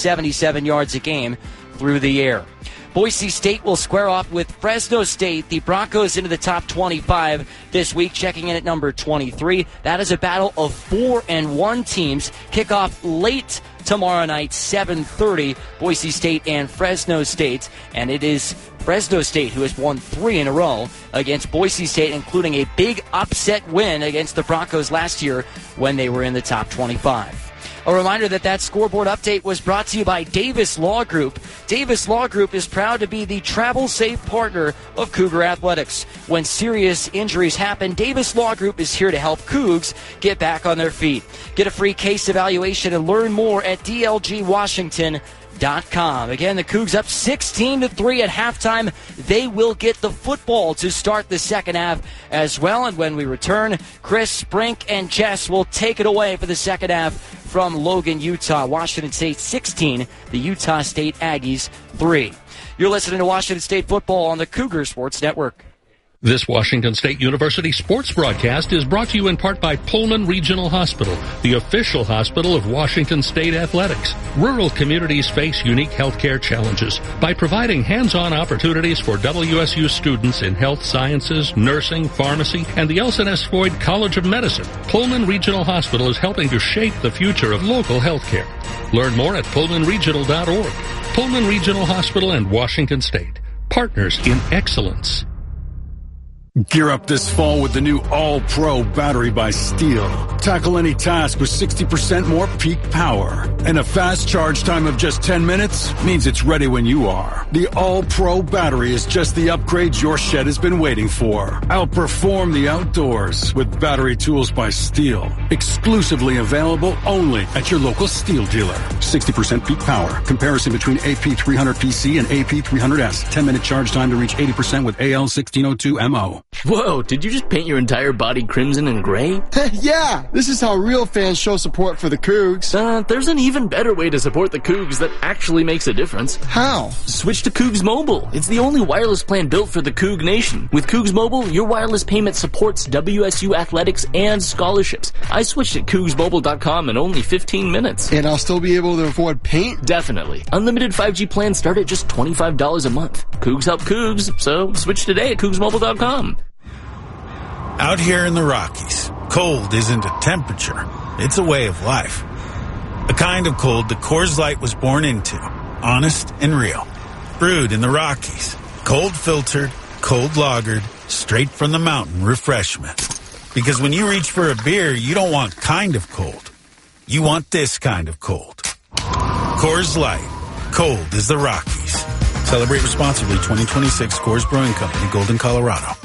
77 yards a game through the air. Boise State will square off with Fresno State. The Broncos into the top 25 this week, checking in at number 23. That is a battle of 4-1 teams. Kickoff late tomorrow night, 7:30, Boise State and Fresno State. And it is Fresno State who has won 3 in a row against Boise State, including a big upset win against the Broncos last year when they were in the top 25. A reminder that scoreboard update was brought to you by Davis Law Group. Davis Law Group is proud to be the travel-safe partner of Cougar Athletics. When serious injuries happen, Davis Law Group is here to help Cougs get back on their feet. Get a free case evaluation and learn more at dlgwashington.com. Again, the Cougs up 16-3 at halftime. They will get the football to start the second half as well. And when we return, Chris, Sprink, and Jess will take it away for the second half from Logan, Utah. Washington State 16, the Utah State Aggies 3. You're listening to Washington State football on the Cougar Sports Network. This Washington State University sports broadcast is brought to you in part by Pullman Regional Hospital, the official hospital of Washington State Athletics. Rural communities face unique healthcare challenges. By providing hands-on opportunities for WSU students in health sciences, nursing, pharmacy, and the Elson S. Floyd College of Medicine, Pullman Regional Hospital is helping to shape the future of local healthcare. Learn more at pullmanregional.org. Pullman Regional Hospital and Washington State, partners in excellence. Gear up this fall with the new All-Pro battery by Steel. Tackle any task with 60% more peak power. And a fast charge time of just 10 minutes means it's ready when you are. The All-Pro battery is just the upgrade your shed has been waiting for. Outperform the outdoors with battery tools by Steel. Exclusively available only at your local Steel dealer. 60% peak power. Comparison between AP300PC and AP300S. 10-minute charge time to reach 80% with AL1602MO. Whoa, did you just paint your entire body crimson and gray? Yeah, this is how real fans show support for the Cougs. There's an even better way to support the Cougs that actually makes a difference. How? Switch to Cougs Mobile. It's the only wireless plan built for the Coug Nation. With Cougs Mobile, your wireless payment supports WSU athletics and scholarships. I switched at CougsMobile.com in only 15 minutes. And I'll still be able to afford paint? Definitely. Unlimited 5G plans start at just $25 a month. Cougs help Cougs, so switch today at CougsMobile.com. Out here in the Rockies, cold isn't a temperature, it's a way of life. A kind of cold that Coors Light was born into, honest and real. Brewed in the Rockies, cold filtered, cold lagered, straight from the mountain refreshment. Because when you reach for a beer, you don't want kind of cold. You want this kind of cold. Coors Light, cold as the Rockies. Celebrate responsibly. 2026 Coors Brewing Company, Golden, Colorado.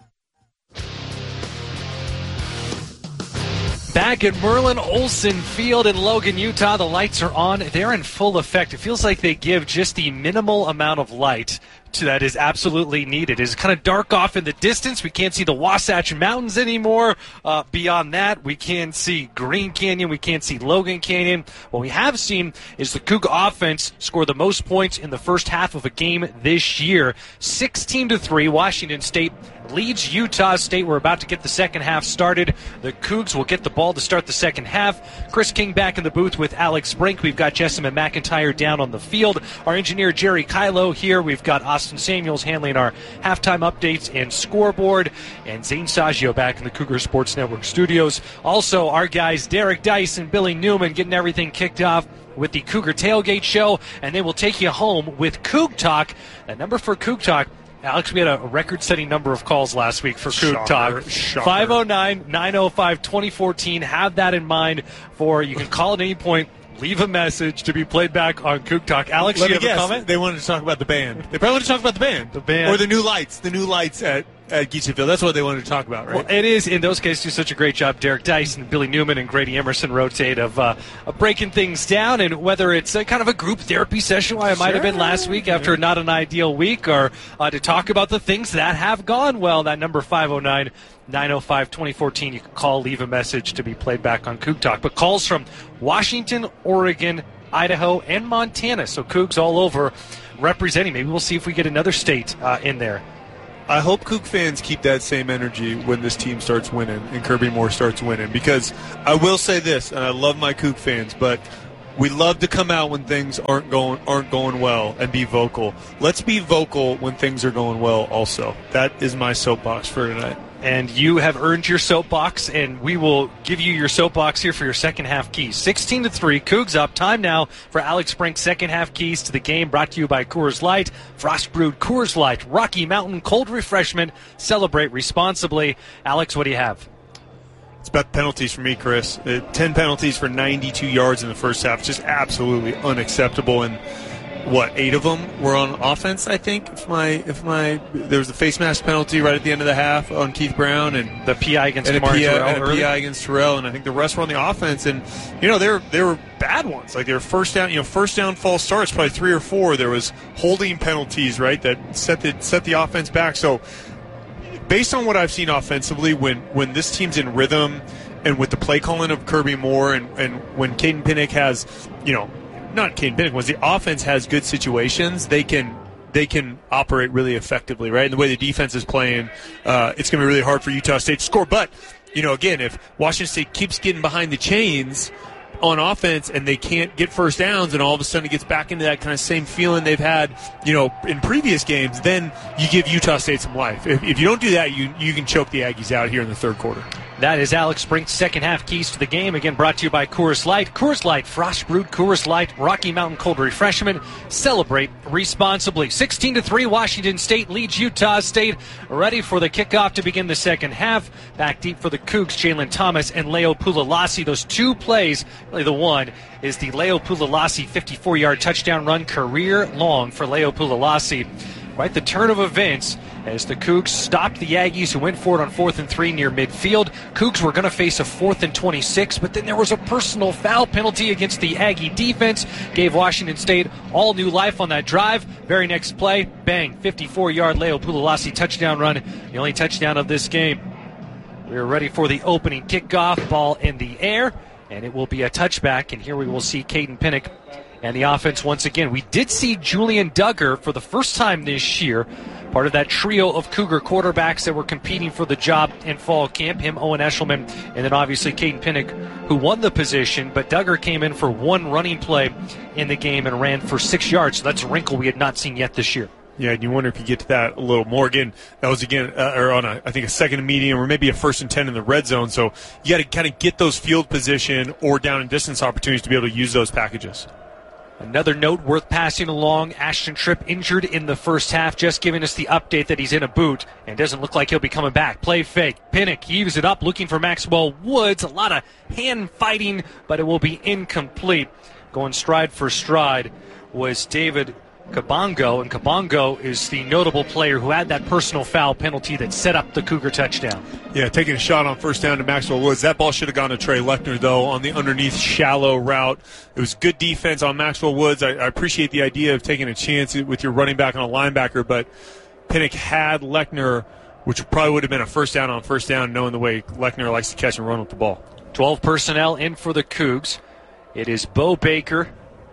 Back at Merlin Olsen Field in Logan, Utah, the lights are on. They're in full effect. It feels like they give just the minimal amount of light that is absolutely needed. It's kind of dark off in the distance. We can't see the Wasatch Mountains anymore. Beyond that, we can't see Green Canyon. We can't see Logan Canyon. What we have seen is the Cougar offense score the most points in the first half of a game this year. 16-3, Washington State leads Utah State. We're about to get the second half started. The Cougs will get the ball to start the second half. Chris King back in the booth with Alex Brink. We've got Jessamine McIntyre down on the field. Our engineer Jerry Kylo here. We've got Austin Samuels handling our halftime updates and scoreboard. And Zane Saggio back in the Cougar Sports Network studios. Also, our guys Derek Dice and Billy Newman getting everything kicked off with the Cougar Tailgate Show. And they will take you home with Coug Talk. That number for Coug Talk, Alex, we had a record-setting number of calls last week for Coug Talk. 509-905-2014. Have that in mind for you can call at any point. Leave a message to be played back on Coug Talk. Alex, you have a comment? They wanted to talk about the band. They probably wanted to talk about the band. The band. Or the new lights. The new lights at Geechee Field. That's what they wanted to talk about, right? Well, it is. In those cases, do such a great job. Derek Dice and Billy Newman and Grady Emerson rotate of breaking things down, and whether it's kind of a group therapy session, why it might have been last week after not an ideal week, or to talk about the things that have gone well. That number 509-905-2014. You can call, leave a message to be played back on Coug Talk. But calls from Washington, Oregon, Idaho, and Montana. So Cougs all over representing. Maybe we'll see if we get another state in there. I hope Coug fans keep that same energy when this team starts winning and Kirby Moore starts winning, because I will say this, and I love my Coug fans, but we love to come out when things aren't going well and be vocal. Let's be vocal when things are going well also. That is my soapbox for tonight. And you have earned your soapbox, and we will give you your soapbox here for your second half keys. 16-3, Cougs up. Time now for Alex Brink's second half keys to the game, brought to you by Coors Light. Frost brewed Coors Light, Rocky Mountain cold refreshment. Celebrate responsibly. Alex, what do you have? It's about the penalties for me, Chris. 10 penalties for 92 yards in the first half. Just absolutely unacceptable. And 8 of them were on offense, I think. There was a face mask penalty right at the end of the half on Keith Brown, and the PI against PI against Terrell, and I think the rest were on the offense. And they were bad ones. Like they were first down false starts, probably 3 or 4. There was holding penalties, right, that set the offense back. So based on what I've seen offensively, when this team's in rhythm, and with the play calling of Kirby Moore, and when Caden Pinnick has, not Caden Pinnick, when the offense has good situations, they can operate really effectively, right? And the way the defense is playing, it's going to be really hard for Utah State to score. But, again, if Washington State keeps getting behind the chains on offense and they can't get first downs, and all of a sudden it gets back into that kind of same feeling they've had, in previous games, then you give Utah State some life. If you don't do that, you can choke the Aggies out here in the third quarter. That is Alex Brink's second half keys to the game. Again, brought to you by Coors Light. Coors Light, frost brewed Coors Light, Rocky Mountain cold refreshment. Celebrate responsibly. 16-3, Washington State leads Utah State. Ready for the kickoff to begin the second half. Back deep for the Cougs, Jalen Thomas and Leo Pulalasi. Those two plays, really the one, is the Leo Pulalasi 54-yard touchdown run, career long for Leo Pulalasi. Quite the turn of events as the Cougs stopped the Aggies, who went for it on 4th and 3 near midfield. Cougs were going to face a 4th and 26, but then there was a personal foul penalty against the Aggie defense. Gave Washington State all new life on that drive. Very next play, bang, 54-yard Leo Pulalasi touchdown run, the only touchdown of this game. We're ready for the opening kickoff, ball in the air, and it will be a touchback, and here we will see Caden Pinnick and the offense once again. We did see Julian Duggar for the first time this year, part of that trio of Cougar quarterbacks that were competing for the job in fall camp, him, Owen Eshelman, and then obviously Caden Pinnick, who won the position, but Duggar came in for one running play in the game and ran for 6 yards, so that's a wrinkle we had not seen yet this year. Yeah, and you wonder if you get to that a little more. Again, that was on I think a second and medium, or maybe a 1st and 10 in the red zone. So you got to kind of get those field position or down and distance opportunities to be able to use those packages. Another note worth passing along, Ashton Tripp injured in the first half, just giving us the update that he's in a boot and doesn't look like he'll be coming back. Play fake. Pinnick heaves it up, looking for Maxwell Woods. A lot of hand fighting, but it will be incomplete. Going stride for stride was David Kabongo, and Kabongo is the notable player who had that personal foul penalty that set up the Cougar touchdown. Yeah, taking a shot on first down to Maxwell Woods. That ball should have gone to Trey Lechner, though, on the underneath shallow route. It was good defense on Maxwell Woods. I appreciate the idea of taking a chance with your running back on a linebacker, but Pinnick had Lechner, which probably would have been a first down on first down, knowing the way Lechner likes to catch and run with the ball. 12 personnel in for the Cougs. It is Bo Baker,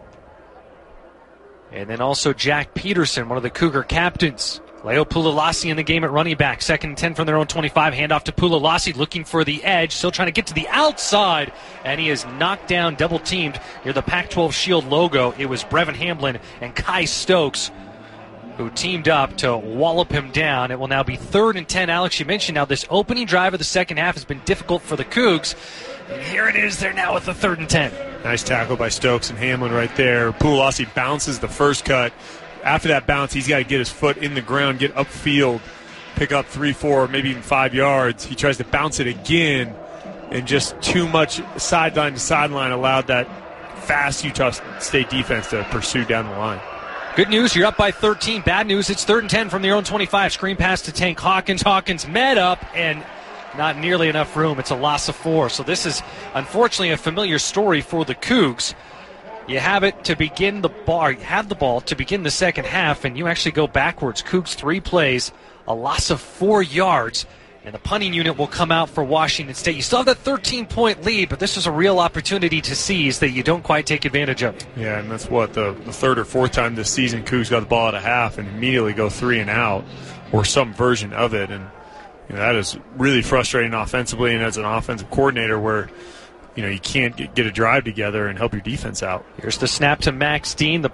and then also Jack Peterson, one of the Cougar captains. Leo Pulalasi in the game at running back. 2nd and 10 from their own 25. Handoff to Pulalasi, looking for the edge. Still trying to get to the outside. And he is knocked down, double-teamed near the Pac-12 Shield logo. It was Brevin Hamlin and Kai Stokes who teamed up to wallop him down. It will now be 3rd and 10. Alex, you mentioned now this opening drive of the second half has been difficult for the Cougs. And here it is. They're now at the 3rd and 10. Nice tackle by Stokes and Hamlin right there. Pulalasi bounces the first cut. After that bounce, he's got to get his foot in the ground, get upfield, pick up 3, 4, maybe even 5 yards. He tries to bounce it again, and just too much sideline to sideline allowed that fast Utah State defense to pursue down the line. Good news, you're up by 13. Bad news, it's 3rd and 10 from their own 25. Screen pass to Tank Hawkins. Hawkins met up, and not nearly enough room. It's a loss of 4. So this is, unfortunately, a familiar story for the Cougs. You have it to begin the ball, have the ball to begin the second half, and you actually go backwards. Cougs 3 plays, a loss of 4 yards, and the punting unit will come out for Washington State. You still have that 13-point lead, but this is a real opportunity to seize that you don't quite take advantage of. Yeah, and that's what the 3rd or 4th time this season Cougs got the ball at a half and immediately go 3 and out, or some version of it, and that is really frustrating offensively, and as an offensive coordinator where you can't get a drive together and help your defense out. Here's the snap to Max Dean. The